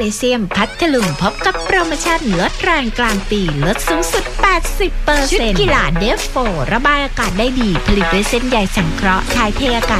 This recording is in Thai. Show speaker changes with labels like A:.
A: ลิเซียมพัทลุงพบกับโปรโมชั่นลดแรงกลางปีลดสูงสุด 80% ชุดกีฬาเดฟโฟระบายอากาศได้ดีผลิตด้วยเส้นใยสังเคราะห์ถ่ายเทอากาศ